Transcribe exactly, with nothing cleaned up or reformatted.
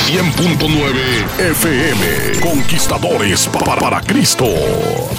cien punto nueve F M. Conquistadores para, para Cristo.